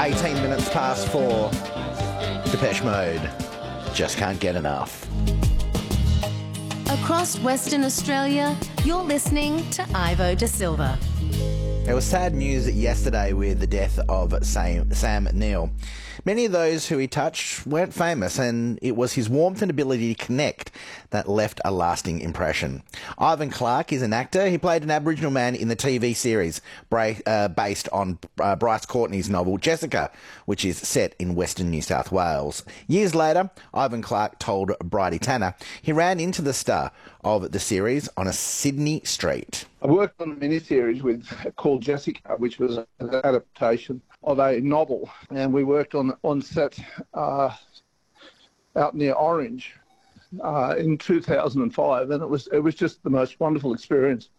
18 minutes past 4. Depeche Mode. Just can't get enough. Across Western Australia, you're listening to Ivo De Silva. It was sad news yesterday with the death of Sam Neill. Many of those who he touched weren't famous, and it was his warmth and ability to connect that left a lasting impression. Ivan Clark is an actor. He played an Aboriginal man in the TV series based on Bryce Courtney's novel Jessica, which is set in Western New South Wales. Years later, Ivan Clark told Bridie Tanner he ran into the star of the series on a Sydney street. I worked on a miniseries called Jessica, which was an adaptation of a novel, and we worked on set out near Orange in 2005, and it was just the most wonderful experience.